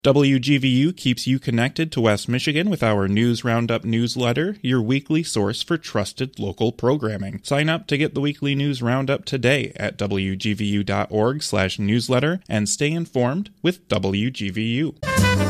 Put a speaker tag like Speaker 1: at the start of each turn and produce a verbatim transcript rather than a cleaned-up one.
Speaker 1: W G V U keeps you connected to West Michigan with our News Roundup newsletter, your weekly source for trusted local programming. Sign up to get the weekly News Roundup today at w g v u dot org slash newsletter and stay informed with W G V U.